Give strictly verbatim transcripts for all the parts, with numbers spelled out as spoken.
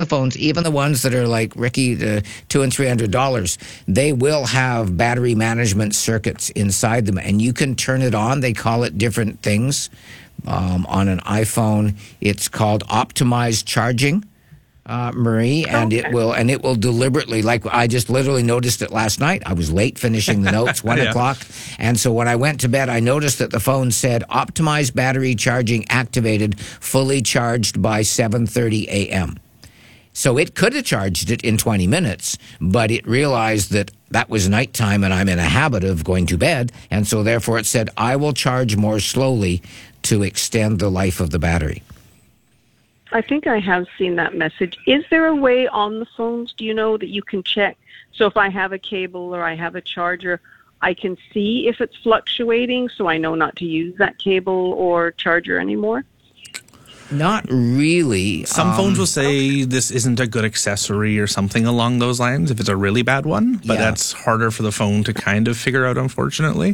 phones, even the ones that are like Ricky, the two and three hundred dollars, they will have battery management circuits inside them, and you can turn it on. They call it different things. Um, on an iPhone, it's called optimized charging. Uh, Marie, and okay. it will and it will deliberately, like I just literally noticed it last night. I was late finishing the notes, one yeah. o'clock, and so when I went to bed, I noticed that the phone said optimized battery charging activated, fully charged by seven thirty a.m. So it could have charged it in twenty minutes, but it realized that that was nighttime and I'm in a habit of going to bed, and so therefore it said I will charge more slowly to extend the life of the battery. I think I have seen that message. Is there a way on the phones, do you know, that you can check? So if I have a cable or I have a charger, I can see if it's fluctuating so I know not to use that cable or charger anymore? Not really. Some um, phones will say this isn't a good accessory or something along those lines if it's a really bad one, but Yeah. that's harder for the phone to kind of figure out, unfortunately.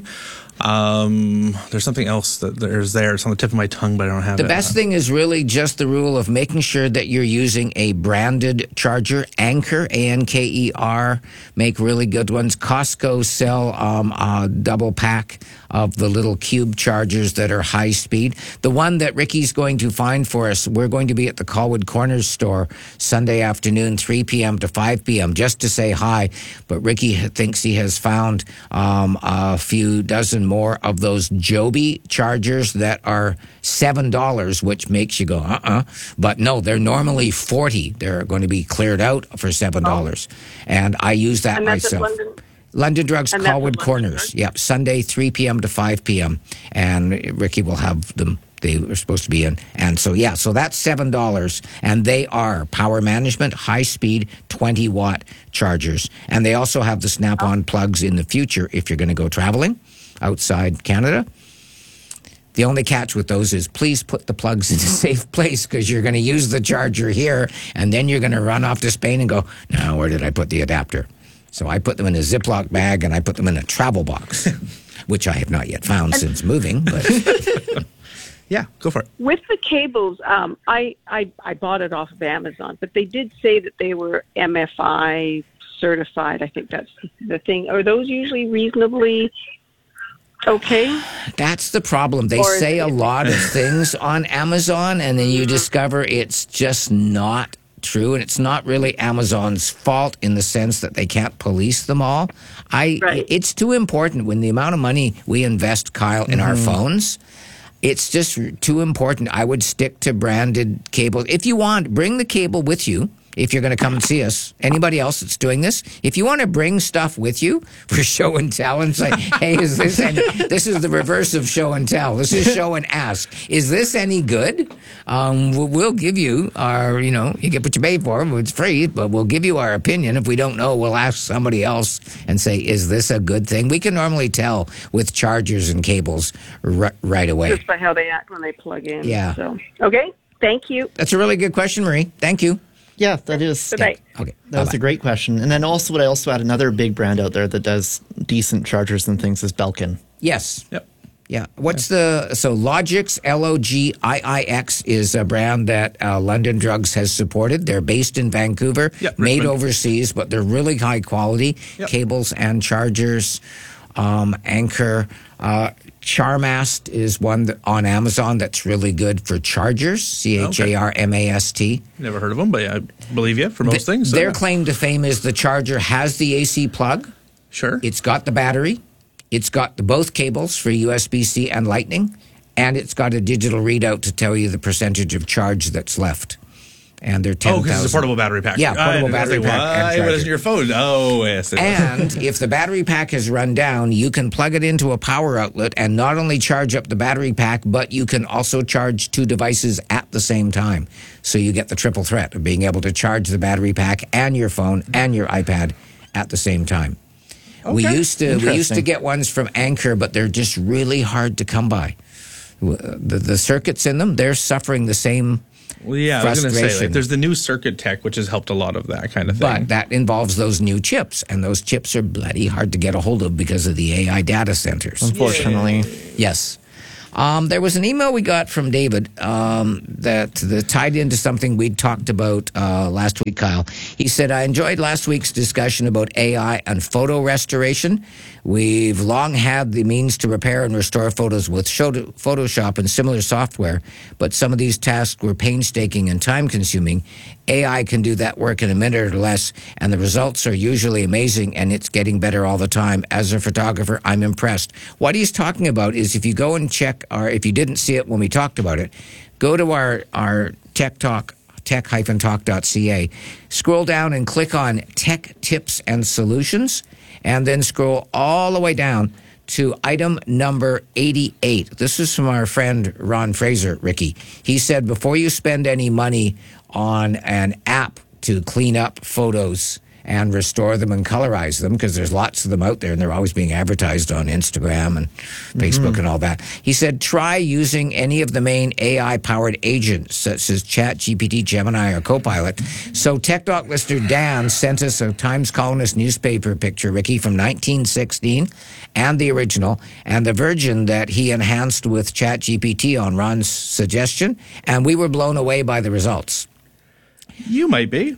Um, there's something else that there's there. It's on the tip of my tongue, but I don't have The it. best thing is really just the rule of making sure that you're using a branded charger. Anker, A N K E R, make really good ones. Costco sell um, a double pack of the little cube chargers that are high speed. The one that Ricky's going to find for us, we're going to be at the Colwood Corners store Sunday afternoon, three p.m. to five p.m., just to say hi. But Ricky thinks he has found um, a few dozen more of those Joby chargers that are seven dollars, which makes you go, uh-uh. But no, they're normally forty dollars. They're going to be cleared out for seven dollars. Oh. And I use that and that's myself. At London? London Drugs, And that's Colwood at Corners. London, right? Yep, Sunday, three p.m. to five p.m. And Ricky will have them. They were supposed to be in. And so, yeah, so that's seven dollars. And they are power management, high-speed, twenty-watt chargers. And they also have the snap-on plugs in the future if you're going to go traveling outside Canada. The only catch with those is please put the plugs in a safe place because you're going to use the charger here, and then you're going to run off to Spain and go, now, where did I put the adapter? So I put them in a Ziploc bag, and I put them in a travel box, which I have not yet found since moving. But Yeah, go for it. With the cables, um, I, I I bought it off of Amazon, but they did say that they were M F I certified. I think that's the thing. Are those usually reasonably okay? That's the problem. They Or is say it- a lot of things on Amazon, and then you discover it's just not true, and it's not really Amazon's fault in the sense that they can't police them all. I Right. It's too important when the amount of money we invest, Kyle, in our phones. It's just too important. I would stick to branded cables. If you want, bring the cable with you. If you're going to come and see us, anybody else that's doing this, if you want to bring stuff with you for show and tell and say, hey, is this any, this is the reverse of show and tell. This is show and ask. Is this any good? Um, we'll, we'll give you our, you know, you get what you pay for. It's free, but we'll give you our opinion. If we don't know, we'll ask somebody else and say, is this a good thing? We can normally tell with chargers and cables r- right away. Just by how they act when they plug in. Yeah. So, okay, thank you. That's a really good question, Marie. Thank you. Yeah, that is. Bye-bye. Okay. That was bye-bye. a great question. And then also, what I also add, another big brand out there that does decent chargers and things is Belkin. Yes. Yep. Yeah. What's the so Logix, L O G I I X is a brand that uh, London Drugs has supported. They're based in Vancouver, Yep, made Richmond. overseas, but they're really high quality Yep. cables and chargers. Um, Anker, uh, Charmast is one that, on Amazon that's really good for chargers. C H A R M A S T. Never heard of them, but yeah, I believe you for most Th- things. So Their yeah. claim to fame is the charger has the A C plug. Sure. It's got the battery. It's got the both cables for U S B C and Lightning. And it's got a digital readout to tell you the percentage of charge that's left. And they're ten Oh, thousand. because it's a portable battery pack. Yeah, portable I battery was like, pack and Why? What charger. is in your phone? Oh, yes. it is. And if the battery pack has run down, you can plug it into a power outlet and not only charge up the battery pack, but you can also charge two devices at the same time. So you get the triple threat of being able to charge the battery pack and your phone and your iPad at the same time. We Okay. used to we used to Interesting. get ones from Anker, but they're just really hard to come by. The, the circuits in them, they're suffering the same. Well, yeah, I was going to say, frustration. like, there's the new circuit tech, which has helped a lot of that kind of thing. But that involves those new chips, and those chips are bloody hard to get a hold of because of the A I data centers. Unfortunately. Yes. Um, there was an email we got from David um, that, that tied into something we'd talked about uh, last week, Kyle. He said, I enjoyed last week's discussion about A I and photo restoration. We've long had the means to repair and restore photos with Photoshop and similar software, but some of these tasks were painstaking and time-consuming. A I can do that work in a minute or less, and the results are usually amazing, and it's getting better all the time. As a photographer, I'm impressed. What he's talking about is if you go and check, or if you didn't see it when we talked about it, go to our, our Tech Talk, tech dash talk dot c a, scroll down and click on Tech Tips and Solutions, and then scroll all the way down to item number eighty-eight. This is from our friend Ron Fraser, Ricky. He said, before you spend any money on an app to clean up photos and restore them and colorize them, because there's lots of them out there and they're always being advertised on Instagram and Facebook mm-hmm. and all that. He said, try using any of the main A I-powered agents, such as ChatGPT, Gemini, or Copilot. So Tech Talk listener Dan sent us a Times Colonist newspaper picture, Ricky, from nineteen sixteen, and the original, and the version that he enhanced with ChatGPT on Ron's suggestion, and we were blown away by the results. You might be.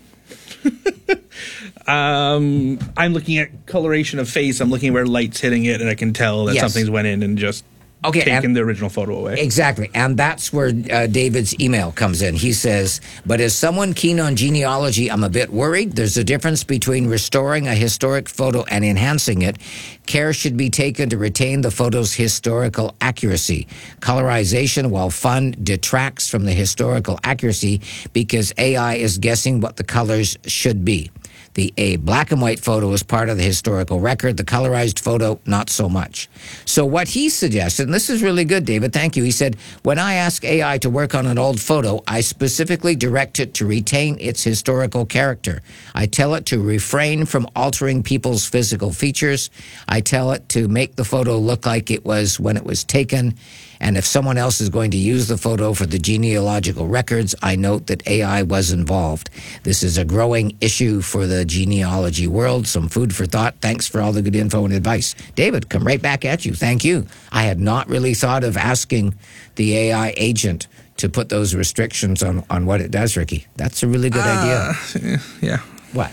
um, I'm looking at coloration of face. I'm looking where light's hitting it, and I can tell that yes. something's went in and just okay, taken the original photo away. Exactly, and that's where uh, David's email comes in. He says, but as someone keen on genealogy, I'm a bit worried. There's a difference between restoring a historic photo and enhancing it. Care should be taken to retain the photo's historical accuracy. Colorization, while fun, detracts from the historical accuracy because A I is guessing what the colors should be. The a black and white photo is part of the historical record. The colorized photo, not so much. So what he suggested, and this is really good, David, thank you. He said, when I ask A I to work on an old photo, I specifically direct it to retain its historical character. I tell it to refrain from altering people's physical features. I tell it to make the photo look like it was when it was taken. And if someone else is going to use the photo for the genealogical records, I note that A I was involved. This is a growing issue for the genealogy world. Some food for thought. Thanks for all the good info and advice. David, come right back at you. Thank you. I had not really thought of asking the A I agent to put those restrictions on, on what it does, Ricky. That's a really good uh, idea. Yeah. What?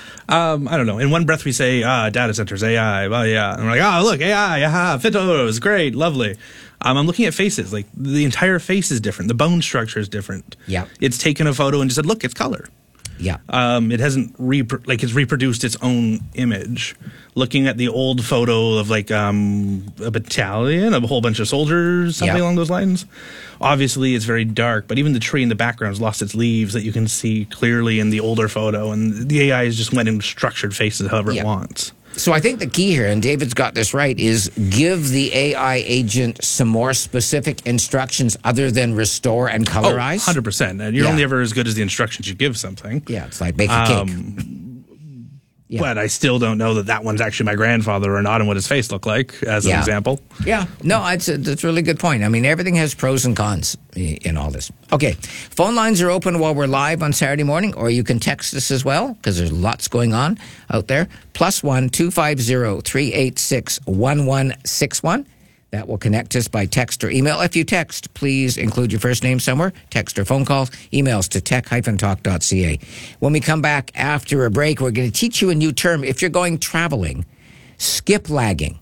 Um, I don't know. In one breath, we say, ah, data centers, A I, well, yeah. And we're like, oh, look, A I, aha, photos, great, lovely. Um, I'm looking at faces. Like, the entire face is different. The bone structure is different. Yeah. It's taken a photo and just said, look, it's color. Yeah. Um, it hasn't, repro- like, it's reproduced its own image. Looking at the old photo of, like, um, a battalion, of a whole bunch of soldiers, something yeah. along those lines. Obviously, it's very dark, but even the tree in the background has lost its leaves that you can see clearly in the older photo. And the A I has just went and structured faces however yeah. it wants. So I think the key here, and David's got this right, is give the A I agent some more specific instructions other than restore and colorize. Oh, one hundred percent. And you're yeah. only ever as good as the instructions you give something. Yeah, it's like baking cake. Um, yeah. But I still don't know that that one's actually my grandfather or not and what his face looked like, as yeah. an example. Yeah. No, it's a, it's a really good point. I mean, everything has pros and cons in all this. Okay. Phone lines are open while we're live on Saturday morning, or you can text us as well, because there's lots going on out there. Plus one, two five zero, three eight six, one one six one. That will connect us by text or email. If you text, please include your first name somewhere. Text or phone calls. Emails to tech dash talk dot c a. When we come back after a break, we're going to teach you a new term. If you're going traveling, skip lagging.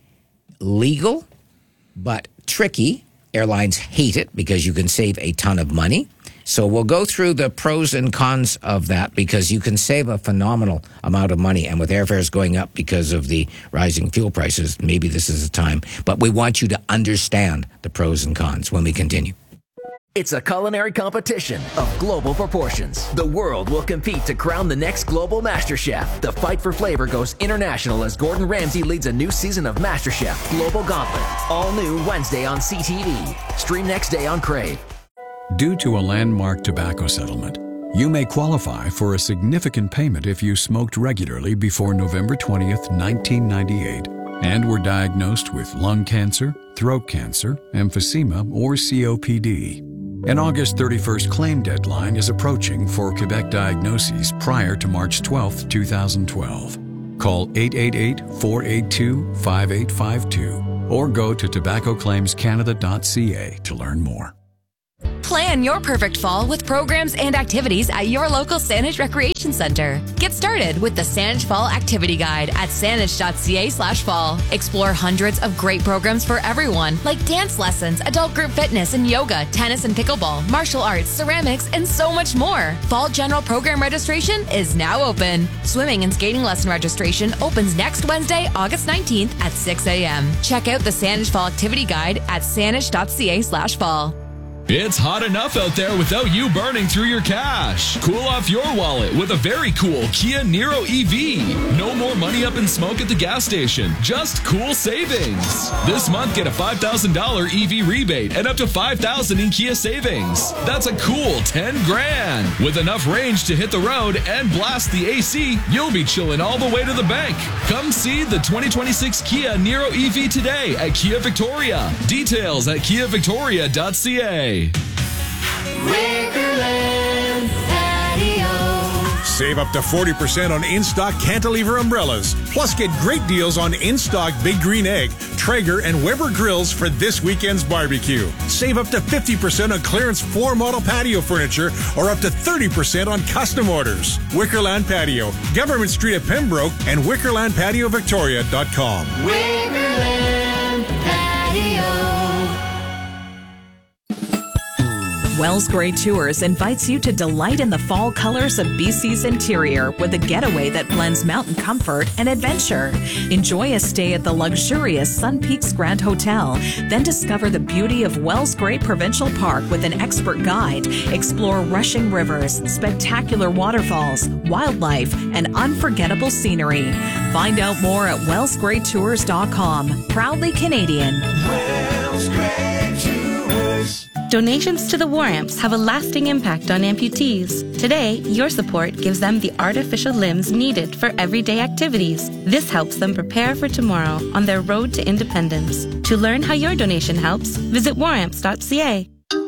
Legal, but tricky. Airlines hate it because you can save a ton of money. So we'll go through the pros and cons of that, because you can save a phenomenal amount of money. And with airfares going up because of the rising fuel prices, maybe this is the time. But we want you to understand the pros and cons when we continue. It's a culinary competition of global proportions. The world will compete to crown the next global master chef. The fight for flavor goes international as Gordon Ramsay leads a new season of MasterChef Global Gauntlet. All new Wednesday on C T V. Stream next day on Crave. Due to a landmark tobacco settlement, you may qualify for a significant payment if you smoked regularly before November twentieth, nineteen ninety-eight, and were diagnosed with lung cancer, throat cancer, emphysema, or C O P D. An August thirty-first claim deadline is approaching for Quebec diagnoses prior to March twelfth, twenty twelve. Call eight eight eight, four eight two, five eight five two or go to tobacco claims canada dot c a to learn more. Plan your perfect fall with programs and activities at your local Saanich Recreation Center. Get started with the Saanich Fall Activity Guide at saanich dot c a slash fall. Explore hundreds of great programs for everyone, like dance lessons, adult group fitness and yoga, tennis and pickleball, martial arts, ceramics, and so much more. Fall General Program registration is now open. Swimming and skating lesson registration opens next Wednesday, August nineteenth at six a.m. Check out the Saanich Fall Activity Guide at saanich dot c a slash fall. It's hot enough out there without you burning through your cash. Cool off your wallet with a very cool Kia Niro E V. No more money up in smoke at the gas station, just cool savings. This month, get a five thousand dollars E V rebate and up to five thousand dollars in Kia savings. That's a cool ten grand. With enough range to hit the road and blast the A C, you'll be chilling all the way to the bank. Come see the twenty twenty-six Kia Niro E V today at Kia Victoria. Details at kia victoria dot c a. Wickerland Patio. Save up to forty percent on in-stock cantilever umbrellas. Plus, get great deals on in-stock Big Green Egg, Traeger, and Weber grills for this weekend's barbecue. Save up to fifty percent on clearance floor model patio furniture or up to thirty percent on custom orders. Wickerland Patio, Government Street at Pembroke, and wickerland patio victoria dot com. Wickerland Patio. Wells Gray Tours invites you to delight in the fall colors of B C's interior with a getaway that blends mountain comfort and adventure. Enjoy a stay at the luxurious Sun Peaks Grand Hotel, then discover the beauty of Wells Gray Provincial Park with an expert guide. Explore rushing rivers, spectacular waterfalls, wildlife, and unforgettable scenery. Find out more at wells gray tours dot com. Proudly Canadian. Wells Gray Tours. Donations to the War Amps have a lasting impact on amputees. Today, your support gives them the artificial limbs needed for everyday activities. This helps them prepare for tomorrow on their road to independence. To learn how your donation helps, visit war amps dot c a.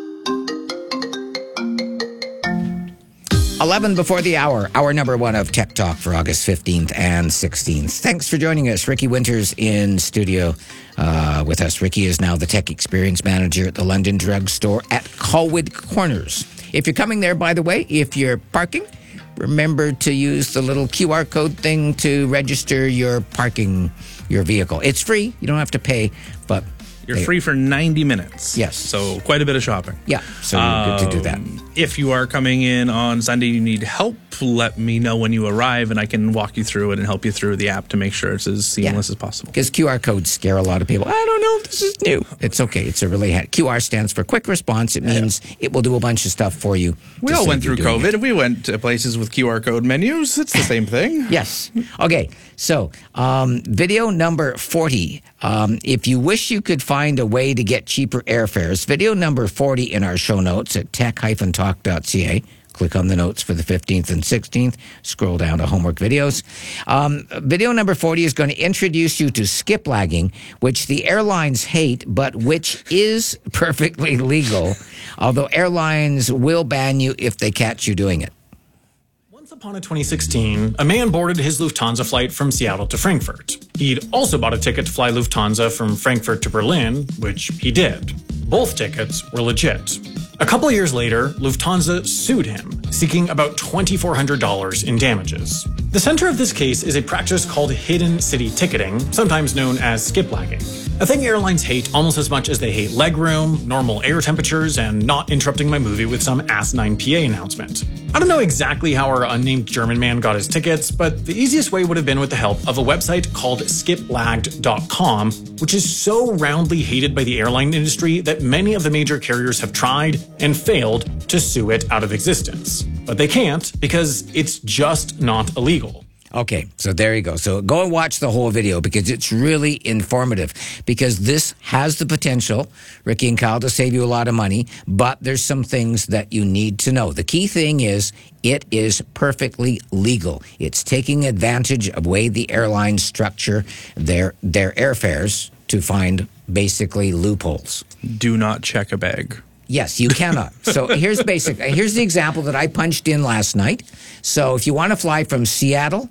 eleven before the hour, hour number one of Tech Talk for August fifteenth and sixteenth. Thanks for joining us. Ricky Winters in studio uh, with us. Ricky is now the Tech Experience Manager at the London Drug Store at Colwood Corners. If you're coming there, by the way, if you're parking, remember to use the little Q R code thing to register your parking, your vehicle. It's free. You don't have to pay, but You're free for ninety minutes. Yes. So quite a bit of shopping. Yeah, so you're good to do that. Um, If you are coming in on Sunday, you need help, let me know when you arrive, and I can walk you through it and help you through the app to make sure it's as seamless Yeah. as possible. Because Q R codes scare a lot of people. I don't know if this is new. It's okay. It's a really ha- Q R stands for quick response. It means it will do a bunch of stuff for you. We to all save went you through doing COVID. it. We went to places with Q R code menus. It's the same thing. Yes. Okay. So, um, video number forty. Um, if you wish you could find a way to get cheaper airfares, video number forty in our show notes at tech dash talk dot c a. Click on the notes for the fifteenth and sixteenth. Scroll down to homework videos. Um, video number forty is going to introduce you to skip lagging, which the airlines hate, but which is perfectly legal, although airlines will ban you if they catch you doing it. Once upon a twenty sixteen, a man boarded his Lufthansa flight from Seattle to Frankfurt. He'd also bought a ticket to fly Lufthansa from Frankfurt to Berlin, which he did. Both tickets were legit. A couple years later, Lufthansa sued him, seeking about two thousand four hundred dollars in damages. The center of this case is a practice called hidden city ticketing, sometimes known as skip lagging. A thing airlines hate almost as much as they hate legroom, normal air temperatures, and not interrupting my movie with some asinine P A announcement. I don't know exactly how our unnamed German man got his tickets, but the easiest way would have been with the help of a website called skip lagged dot com, which is so roundly hated by the airline industry that many of the major carriers have tried and failed to sue it out of existence. But they can't because it's just not illegal. Okay, so there you go. So go and watch the whole video because it's really informative, because this has the potential, Ricky and Kyle, to save you a lot of money, but there's some things that you need to know. The key thing is it is perfectly legal. It's taking advantage of the way the airlines structure their their airfares to find basically loopholes. Do not check a bag. Yes, you cannot. So here's basic. Here's the example that I punched in last night. So if you want to fly from Seattle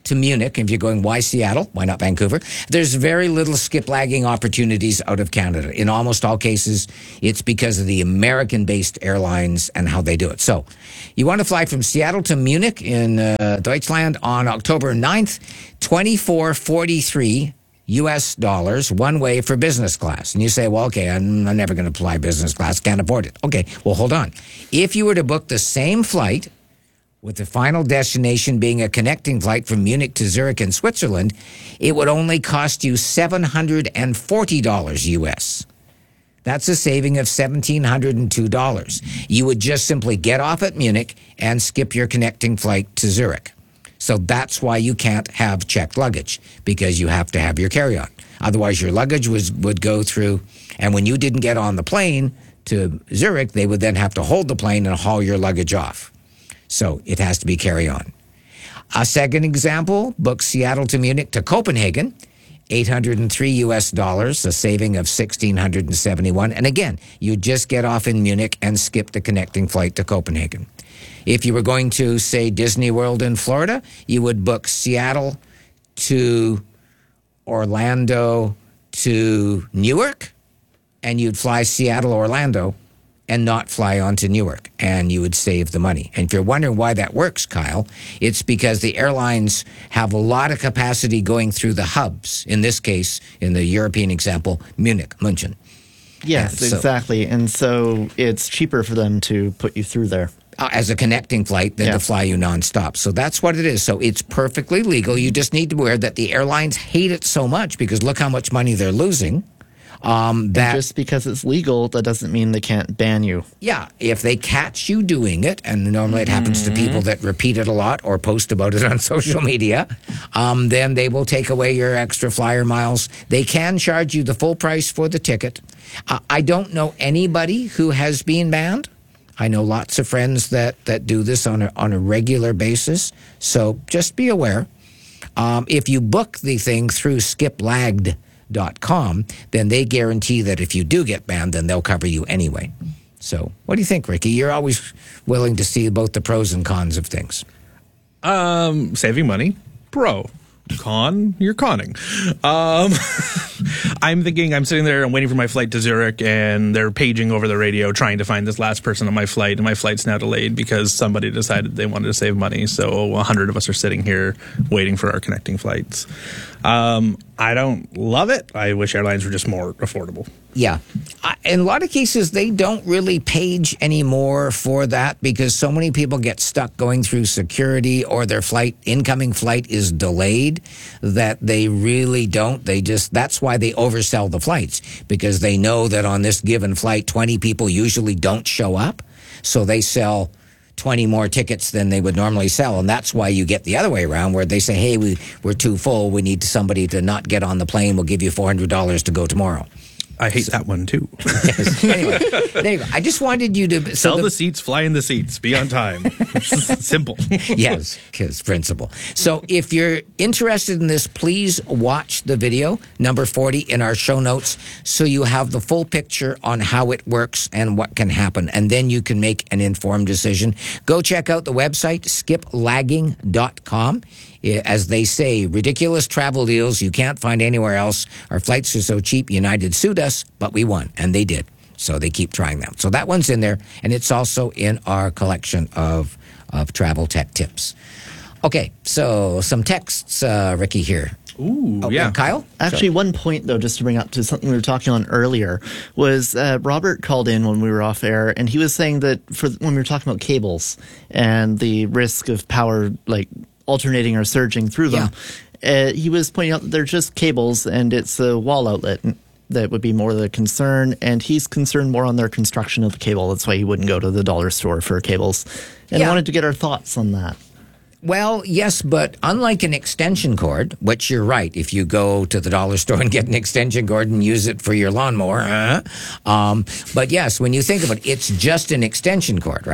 to Munich, if you're going, why Seattle? Why not Vancouver? There's very little skip lagging opportunities out of Canada. In almost all cases, it's because of the American-based airlines and how they do it. So you want to fly from Seattle to Munich in uh, Deutschland on October ninth, twenty-four forty-three U S dollars one way for business class. And you say, well, okay, I'm, I'm never going to fly business class, can't afford it. Okay, well, hold on. If you were to book the same flight with the final destination being a connecting flight from Munich to Zurich in Switzerland, it would only cost you seven hundred forty dollars U S. That's a saving of one thousand seven hundred two dollars. You would just simply get off at Munich and skip your connecting flight to Zurich. So that's why you can't have checked luggage, because you have to have your carry-on. Otherwise, your luggage was, would go through, and when you didn't get on the plane to Zurich, they would then have to hold the plane and haul your luggage off. So it has to be carry-on. A second example, book Seattle to Munich to Copenhagen, eight hundred three U S dollars, a saving of one thousand six hundred seventy-one. And again, you just get off in Munich and skip the connecting flight to Copenhagen. If you were going to, say, Disney World in Florida, you would book Seattle to Orlando to Newark, and you'd fly Seattle, Orlando, and not fly on to Newark, and you would save the money. And if you're wondering why that works, Kyle, it's because the airlines have a lot of capacity going through the hubs. In this case, in the European example, Munich, München. Yes, And so- exactly. And so it's cheaper for them to put you through there. Uh, as a connecting flight than Yeah. to fly you nonstop. So that's what it is. So it's perfectly legal. You just need to be aware that the airlines hate it so much because look how much money they're losing. Um, that And just because it's legal, that doesn't mean they can't ban you. Yeah, if they catch you doing it, and normally it happens to people that repeat it a lot or post about it on social media, um, then they will take away your extra flyer miles. They can charge you the full price for the ticket. Uh, I don't know anybody who has been banned. I know lots of friends that, that do this on a, on a regular basis. So just be aware. Um, if you book the thing through skip lagged dot com, then they guarantee that if you do get banned, then they'll cover you anyway. So what do you think, Ricky? You're always willing to see both the pros and cons of things. Um, saving money, pro. Con, you're conning. Um, I'm thinking, I'm sitting there and waiting for my flight to Zurich, and they're paging over the radio trying to find this last person on my flight, and my flight's now delayed because somebody decided they wanted to save money. So a hundred of us are sitting here waiting for our connecting flights. Um, I don't love it. I wish airlines were just more affordable. Yeah. I- In a lot of cases, they don't really page anymore for that because so many people get stuck going through security or their flight, incoming flight is delayed that they really don't. They just, that's why they oversell the flights, because they know that on this given flight, twenty people usually don't show up. So they sell twenty more tickets than they would normally sell. And that's why you get the other way around where they say, hey, we, we're too full. We need somebody to not get on the plane. We'll give you four hundred dollars to go tomorrow. I hate that one too. Yes. Anyway, there you go. I just wanted you to so Sell the, the seats, fly in the seats, be on time. Simple. yes, kids principle. So if you're interested in this, please watch the video number forty in our show notes so you have the full picture on how it works and what can happen, and then you can make an informed decision. Go check out the website skip lagging dot com. As they say, ridiculous travel deals you can't find anywhere else. Our flights are so cheap, United sued us, but we won, and they did. So they keep trying them. So that one's in there, and it's also in our collection of, of travel tech tips. Okay, so some texts, uh, Ricky, here. Ooh, oh, yeah. Kyle? Actually, one point, though, just to bring up to something we were talking on earlier, was uh, Robert called in when we were off air, and he was saying that for when we were talking about cables and the risk of power, like, alternating or surging through them, uh, he was pointing out that they're just cables, and it's a wall outlet that would be more the concern, and he's concerned more on their construction of the cable. That's why he wouldn't go to the dollar store for cables. And Yeah. I wanted to get our thoughts on that. Well, yes, but unlike an extension cord, which you're right, if you go to the dollar store and get an extension cord and use it for your lawnmower, uh, um, but yes, when you think of it, it's just an extension cord, right?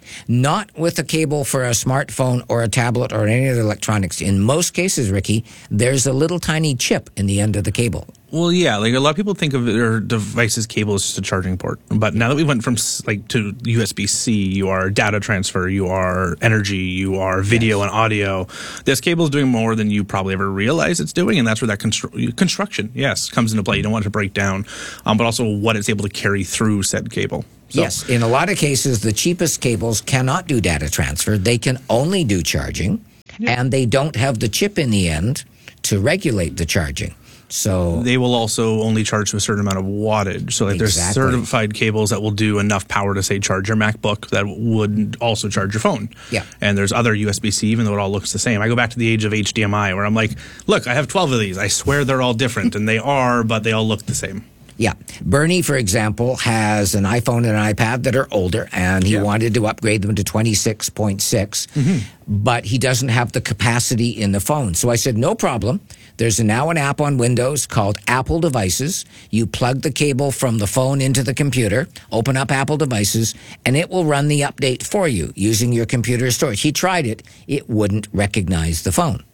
Not with a cable for a smartphone or a tablet or any other electronics. In most cases, Ricky, there's a little tiny chip in the end of the cable. Well, yeah, like a lot of people think of their device's cable as just a charging port. But now that we went from s- like to U S B C, you are data transfer, you are energy, you are video yes. and audio. This cable is doing more than you probably ever realize it's doing, and that's where that constru- construction, yes, comes into play. You don't want it to break down, um, but also what it's able to carry through said cable. So. Yes, in a lot of cases, the cheapest cables cannot do data transfer. They can only do charging, yeah. and they don't have the chip in the end to regulate the charging. So they will also only charge to a certain amount of wattage. So like exactly. there's certified cables that will do enough power to say charge your MacBook that would also charge your phone. Yeah. And there's other U S B C, even though it all looks the same. I go back to the age of H D M I where I'm like, look, I have twelve of these. I swear they're all different, and they are, but they all look the same. Yeah. Bernie, for example, has an iPhone and an iPad that are older, and he yeah. wanted to upgrade them to twenty-six point six, mm-hmm. but he doesn't have the capacity in the phone. So I said, no problem. There's now an app on Windows called Apple Devices. You plug the cable from the phone into the computer, open up Apple Devices, and it will run the update for you using your computer storage. He tried it. It wouldn't recognize the phone.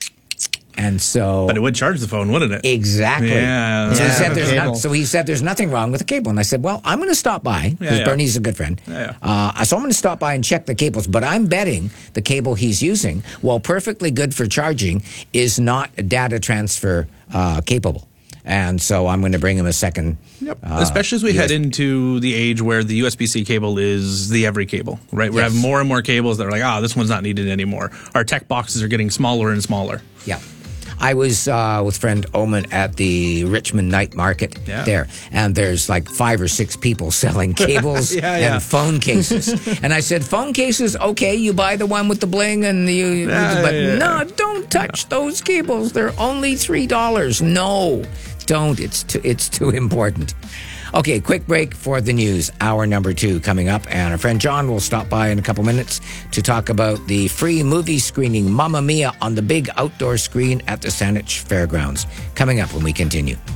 And so, but it would charge the phone, wouldn't it? Exactly. Yeah. So, yeah. he said there's not, so he said there's nothing wrong with the cable, and I said, well, I'm going to stop by because yeah, yeah. Bernie's a good friend. Yeah, yeah. Uh, so I'm going to stop by and check the cables. But I'm betting the cable he's using, while perfectly good for charging, is not data transfer uh, capable. And so I'm going to bring him a second. Yep. Uh, Especially as we U S- head into the age where the U S B C cable is the every cable, right? We Yes. have more and more cables that are like, ah, oh, this one's not needed anymore. Our tech boxes are getting smaller and smaller. Yeah. I was uh, with friend Oman at the Richmond Night Market yeah. there, and there's like five or six people selling cables yeah, yeah. and phone cases. And I said, phone cases, okay, you buy the one with the bling, and you, yeah, but yeah, no, yeah. don't touch those cables. They're only three dollars. No, don't. It's too, it's too important. Okay, quick break for the news. Hour number two coming up, and our friend John will stop by in a couple minutes to talk about the free movie screening Mamma Mia on the big outdoor screen at the Saanich Fairgrounds. Coming up when we continue.